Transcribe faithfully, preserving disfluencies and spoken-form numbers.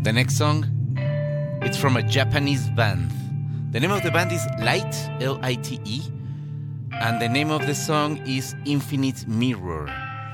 The next song, it's from a Japanese band. The name of the band is Lite, L I T E, and the name of the song is Infinite Mirror.